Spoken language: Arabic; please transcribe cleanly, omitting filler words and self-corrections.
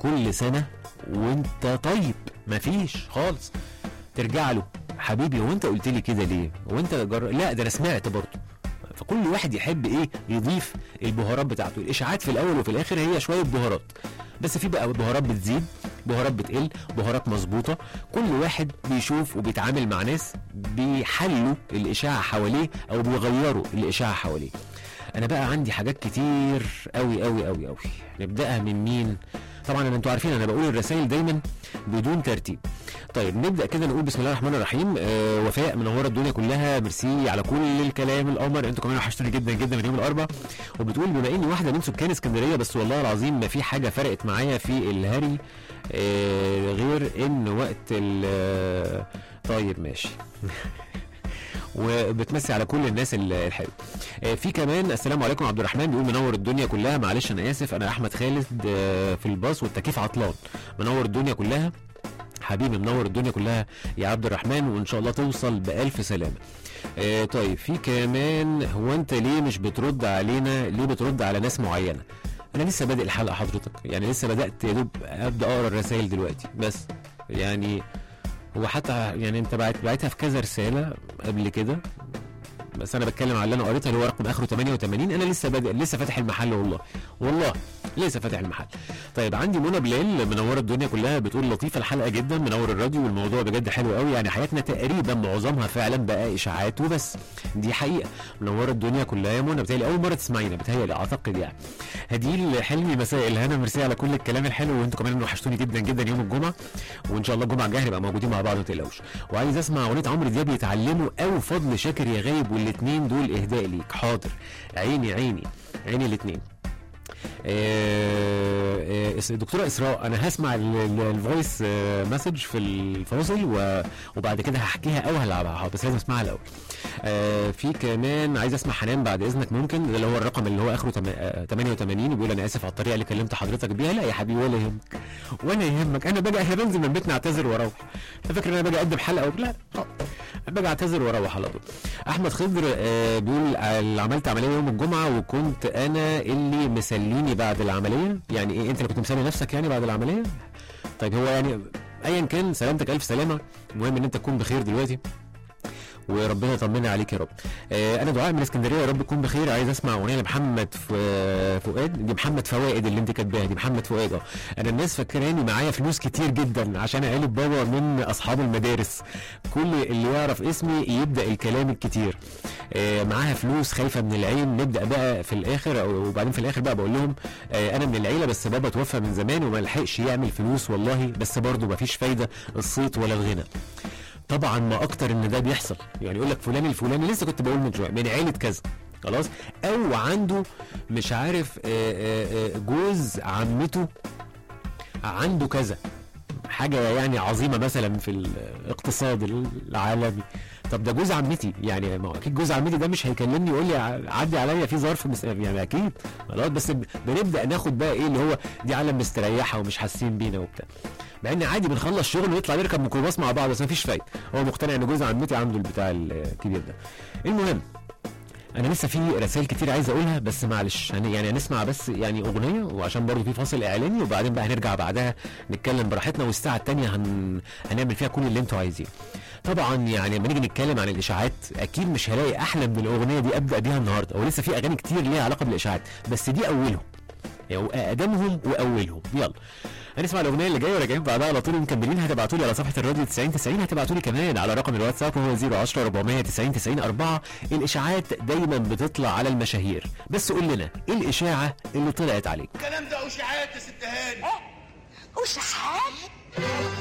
كل سنه وانت طيب، مفيش خالص. ترجع له حبيبي هو انت قلت لي كده ليه؟ وانت لا ده انا سمعت برضه. فكل واحد يحب ايه يضيف البهارات بتاعته. الاشاعات في الاول وفي الاخر هي شويه بهارات، بس في بقى بهارات بتزيد، بهارات بتقل، بهارات مظبوطه. كل واحد بيشوف وبيتعامل مع ناس بيحلوا الاشاعه حواليه او بيغيروا الاشاعه حواليه. انا بقى عندي حاجات كتير قوي قوي قوي قوي. نبداها من مين؟ طبعا انتوا عارفين انا بقول الرسائل دايما بدون ترتيب. طيب نبدا كده نقول بسم الله الرحمن الرحيم. وفاء منوره الدنيا كلها، ميرسي على كل الكلام القمر، انتوا كمان وحشتوني جدا جدا من يوم الاربعاء. وبتقول بما اني واحده من سكان اسكندريه بس والله العظيم ما في حاجه فرقت معايا في الهري غير ان وقت طيب ماشي. وبتمسي على كل الناس الحلوه. في كمان السلام عليكم عبد الرحمن بيقول منور الدنيا كلها، معلش انا اسف انا احمد خالد في الباص والتكييف عطلان. منور الدنيا كلها حبيبي، منور الدنيا كلها يا عبد الرحمن، وان شاء الله توصل بألف سلامه. طيب في كمان هو انت ليه مش بترد علينا؟ ليه بترد على ناس معينه؟ انا لسه بادئ الحلقه حضرتك، يعني لسه بدات يا دوب ابدا اقرا الرسائل دلوقتي بس. يعني هو حتى يعني انت بعتها في كذا رساله قبل كده، بس انا بتكلم على اللي انا قريتها اللي هو رقم اخره 88. انا لسه بادئ، لسه فاتح المحل والله لسه فاتح المحل. طيب عندي منى بلال منوره الدنيا كلها، بتقول لطيفه الحلقه جدا، منور الراديو والموضوع بجد حلو قوي. يعني حياتنا تقريبا معظمها فعلا بقى اشاعات وبس، دي حقيقه. منوره الدنيا كلها يا منى، بتهيألي اول مره تسمعينا، بتهيألي اعتقد يعني. هديل حلمي مساء الهنا، ميرسي على كل الكلام الحلو، وانتوا كمان وحشتوني جدا جدا يوم الجمعه، وان شاء الله الجمعه الجايه هنبقى موجودين مع بعض ما تقلقوش. وعايز اسمع اغنيه عمرو دياب يتعلموا او فضل شاكر يا غايب، والاثنين دول اهداء ليك. حاضر عيني عيني عيني الاثنين. دكتوره اسراء انا هسمع الفويس مسج في الفاصل وبعد كده هحكيها او هلعبها، بس لازم اسمعها الاول. في كمان عايز اسمع حنان بعد اذنك ممكن، ده اللي هو الرقم اللي هو اخره 88، وبيقول انا اسف على الطريقه اللي كلمت حضرتك بيها. لا يا حبيبي ولا يهمك ولا يهمك، انا بنزل من بيتنا اعتذر واروح. انت فاكر ان انا باجي اقدم حلقه لا باجي اعتذر واروح على طول. احمد خضر بيقول عملت عمليه يوم الجمعه وكنت انا اللي مسليني بعد العمليه. يعني ايه انت اللي كنت مسلي نفسك يعني بعد العمليه؟ طيب هو يعني ايا كان سلامتك الف سلامه، المهم ان انت تكون بخير دلوقتي وربنا يطمنا عليك يا رب. انا دعاء من اسكندريه، يا رب تكون بخير. عايز اسمع اغنيه لمحمد فؤاد، دي محمد فوائد اللي انت كاتباها دي، محمد فؤاد. انا الناس فاكراني معايا فلوس كتير جدا عشان قالب بابا من اصحاب المدارس، كل اللي يعرف اسمي يبدا الكلام الكتير. معاها فلوس خايفه من العين. نبدا بقى في الاخر وبعدين في الاخر بقى بقول لهم انا من العيله بس بابا توفى من زمان وما لحقش يعمل فلوس والله، بس برضه مفيش فايده الصيت ولا الغنى. طبعا ما اكتر ان ده بيحصل، يعني يقول لك فلان الفلاني لسه كنت بقول من شويه من عيله كذا خلاص، او عنده مش عارف جوز عمته عنده كذا حاجه يعني عظيمه مثلا في الاقتصاد العالمي. طب ده جوز عمتي، يعني ما اكيد جوز عمتي ده مش هيكلمني يقول لي عدي عليا في ظرف يعني اكيد خلاص. بس بنبدا ناخد بقى ايه اللي هو دي عالم مستريحه ومش حاسين بينا وبتاع، مع ان عادي بنخلص شغل ونطلع نركب ميكروباص مع بعض بس مفيش فايده. هو مقتنع ان جوز عمتي عنده البتاع الكبير ده. المهم انا لسه في رسائل كتير عايز اقولها بس معلش يعني هنسمع بس يعني اغنيه وعشان برضه في فاصل اعلاني، وبعدين بقى هنرجع بعدها نتكلم براحتنا، والساعه الثانيه هنعمل فيها كل اللي انتوا عايزينه. طبعا يعني لما نيجي نتكلم عن الاشاعات اكيد مش هلاقي احلى من الاغنيه دي ابدا بيها النهارده، ولسه في اغاني كتير ليها علاقه بالاشاعات بس دي اولهم يعني اقدمهم واولهم. يلا هنسمع الاغنيه اللي جايه وراجعين بعدها على طول مكملين. هتبعتوا لي على صفحه الراديو 9090، هتبعتوا لي كمان على رقم الواتساب وهو 010 490 90 4. الاشاعات دايما بتطلع على المشاهير، بس قول لنا ايه الاشاعه اللي طلعت عليك؟ الكلام ده اشاعات يا ست هاني. اشاعات